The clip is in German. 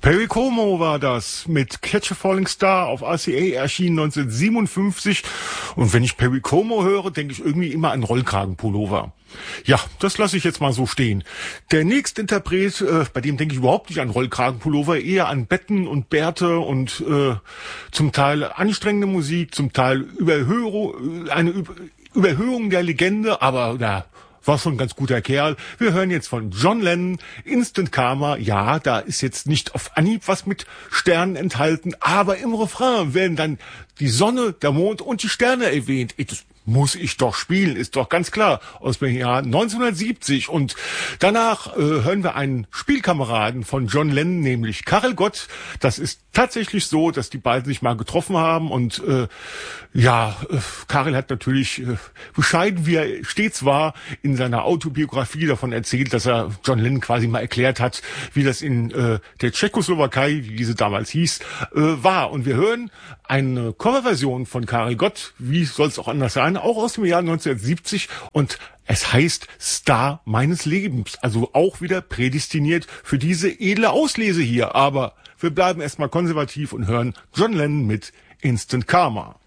Perry Como war das mit Catch a Falling Star auf RCA, erschienen 1957. Und wenn ich Perry Como höre, denke ich irgendwie immer an Rollkragenpullover. Ja, das lasse ich jetzt mal so stehen. Der nächste Interpret, bei dem denke ich überhaupt nicht an Rollkragenpullover, eher an Betten und Bärte und zum Teil anstrengende Musik, zum Teil eine Überhöhung der Legende, aber da war schon ein ganz guter Kerl. Wir hören jetzt von John Lennon, Instant Karma. Ja, da ist jetzt nicht auf Anhieb was mit Sternen enthalten, aber im Refrain werden dann die Sonne, der Mond und die Sterne erwähnt. Das muss ich doch spielen, ist doch ganz klar, aus dem Jahr 1970. Und danach hören wir einen Spielkameraden von John Lennon, nämlich Karel Gott. Das ist tatsächlich so, dass die beiden sich mal getroffen haben. Und Karel hat natürlich, bescheiden wie er stets war, in seiner Autobiografie davon erzählt, dass er John Lennon quasi mal erklärt hat, wie das in der Tschechoslowakei, wie diese damals hieß, war. Und wir hören eine Coverversion von Karel Gott, wie soll es auch anders sein, auch aus dem Jahr 1970, und es heißt Star meines Lebens, also auch wieder prädestiniert für diese edle Auslese hier. Aber wir bleiben erstmal konservativ und hören John Lennon mit Instant Karma.